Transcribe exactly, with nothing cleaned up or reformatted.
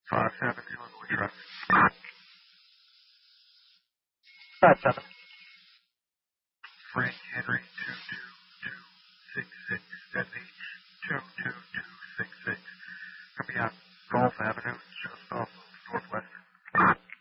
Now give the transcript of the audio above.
five seven, Illinois traffic. Five seven. Frank Henry two two.